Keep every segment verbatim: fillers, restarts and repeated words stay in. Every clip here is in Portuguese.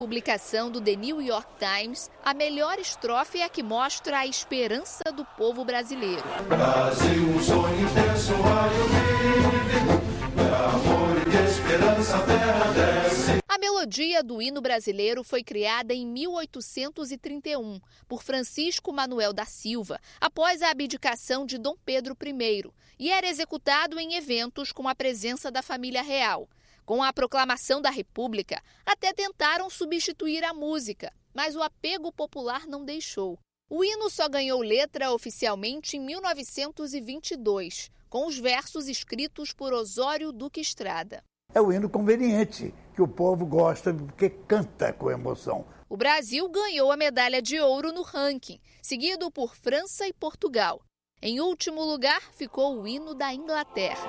Publicação do The New York Times, a melhor estrofe é a que mostra a esperança do povo brasileiro. Brasil, um sonho intenso, raio vive, amor e esperança, terra desce. A melodia do hino brasileiro foi criada em mil oitocentos e trinta e um por Francisco Manuel da Silva, após a abdicação de Dom Pedro I, e era executado em eventos com a presença da família real. Com a proclamação da República, até tentaram substituir a música, mas o apego popular não deixou. O hino só ganhou letra oficialmente em mil novecentos e vinte e dois, com os versos escritos por Osório Duque Estrada. É o hino conveniente, que o povo gosta porque canta com emoção. O Brasil ganhou a medalha de ouro no ranking, seguido por França e Portugal. Em último lugar ficou o hino da Inglaterra.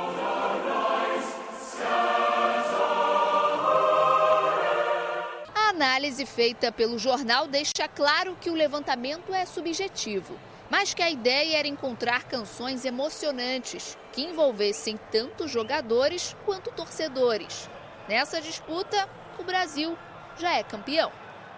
A análise feita pelo jornal deixa claro que o levantamento é subjetivo, mas que a ideia era encontrar canções emocionantes que envolvessem tanto jogadores quanto torcedores. Nessa disputa, o Brasil já é campeão.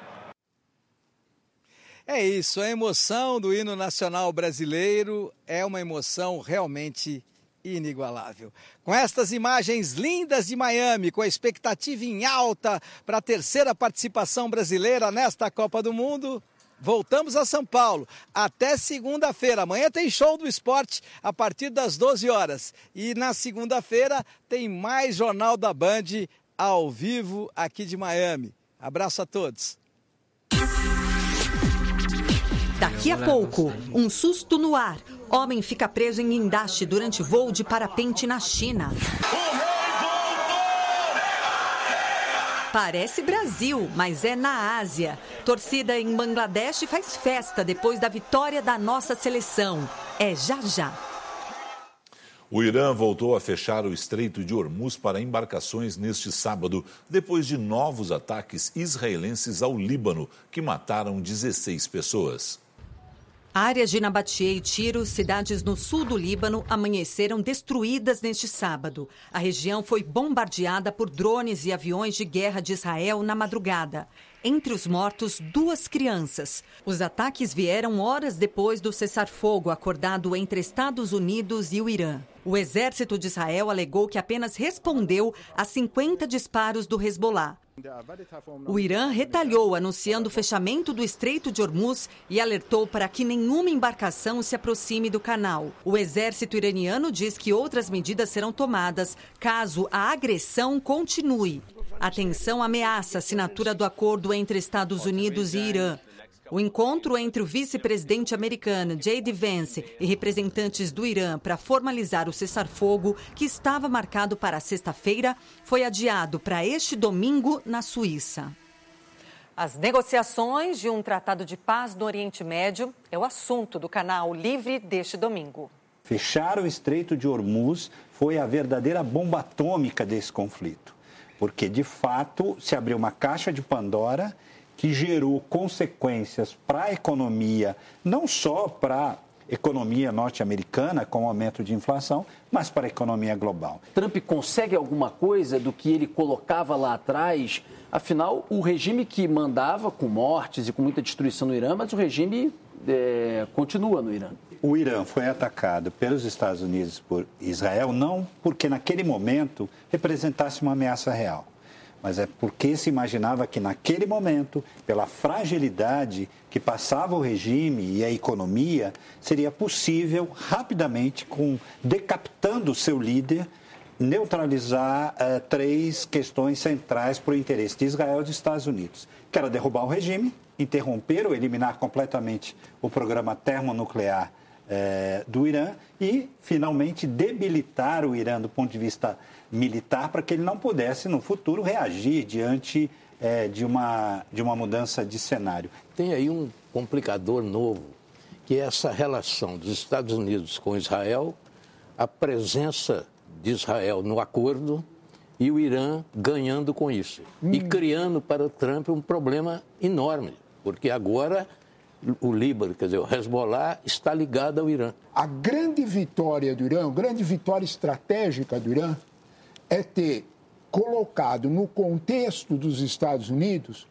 É isso, a emoção do hino nacional brasileiro é uma emoção realmente inigualável. Com estas imagens lindas de Miami, com a expectativa em alta para a terceira participação brasileira nesta Copa do Mundo, voltamos a São Paulo. Até segunda-feira. Amanhã tem show do esporte a partir das doze horas. E na segunda-feira tem mais Jornal da Band ao vivo aqui de Miami. Abraço a todos. Daqui a pouco, um susto no ar. Homem fica preso em guindaste durante voo de parapente na China. Parece Brasil, mas é na Ásia. Torcida em Bangladesh faz festa depois da vitória da nossa seleção. É já já. O Irã voltou a fechar o Estreito de Hormuz para embarcações neste sábado, depois de novos ataques israelenses ao Líbano, que mataram dezesseis pessoas. Áreas de Nabatie e Tiro, cidades no sul do Líbano, amanheceram destruídas neste sábado. A região foi bombardeada por drones e aviões de guerra de Israel na madrugada. Entre os mortos, duas crianças. Os ataques vieram horas depois do cessar-fogo acordado entre Estados Unidos e o Irã. O exército de Israel alegou que apenas respondeu a cinquenta disparos do Hezbollah. O Irã retalhou, anunciando o fechamento do Estreito de Hormuz e alertou para que nenhuma embarcação se aproxime do canal. O exército iraniano diz que outras medidas serão tomadas caso a agressão continue. A tensão ameaça a assinatura do acordo entre Estados Unidos e Irã. O encontro entre o vice-presidente americano J D Vance e representantes do Irã para formalizar o cessar-fogo, que estava marcado para sexta-feira, foi adiado para este domingo na Suíça. As negociações de um tratado de paz no Oriente Médio é o assunto do canal Livre deste domingo. Fechar o Estreito de Hormuz foi a verdadeira bomba atômica desse conflito, porque, de fato, se abriu uma caixa de Pandora que gerou consequências para a economia, não só para a economia norte-americana, com o aumento de inflação, mas para a economia global. Trump consegue alguma coisa do que ele colocava lá atrás? Afinal, o regime que mandava com mortes e com muita destruição no Irã, mas o regime é, continua no Irã. O Irã foi atacado pelos Estados Unidos e por Israel, não porque naquele momento representasse uma ameaça real, mas é porque se imaginava que naquele momento, pela fragilidade que passava o regime e a economia, seria possível rapidamente, com, decapitando o seu líder, neutralizar uh, três questões centrais para o interesse de Israel e dos Estados Unidos, que era derrubar o regime, interromper ou eliminar completamente o programa termonuclear uh, do Irã e, finalmente, debilitar o Irã do ponto de vista militar para que ele não pudesse, no futuro, reagir diante é, de, uma, de uma mudança de cenário. Tem aí um complicador novo, que é essa relação dos Estados Unidos com Israel, a presença de Israel no acordo e o Irã ganhando com isso. Hum. E criando para o Trump um problema enorme, porque agora o Líbano, quer dizer, o Hezbollah está ligado ao Irã. A grande vitória do Irã, a grande vitória estratégica do Irã, é ter colocado no contexto dos Estados Unidos,